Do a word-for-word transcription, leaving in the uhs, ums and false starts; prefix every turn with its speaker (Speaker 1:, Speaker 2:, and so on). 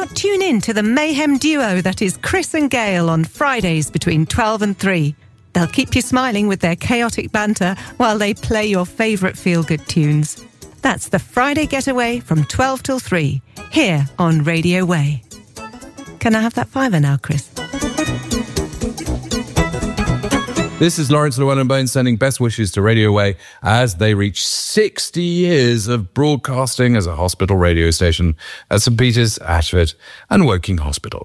Speaker 1: not tune in to the mayhem duo that is Chris and Gail on Fridays between twelve and three? They'll keep you smiling with their chaotic banter while they play your favourite feel-good tunes. That's the Friday Getaway from twelve till three, here on Radio Way. Can I have that fiver now, Chris?
Speaker 2: This is Lawrence Llewellyn-Bowen sending best wishes to Radio Way as they reach sixty years of broadcasting as a hospital radio station at St Peter's, Ashford and Woking Hospital.